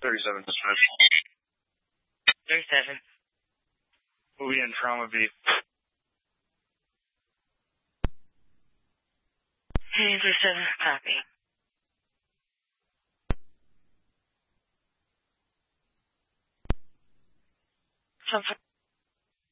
37 dispatch. 37. Moving in trauma B. Hey, 37, copy. Some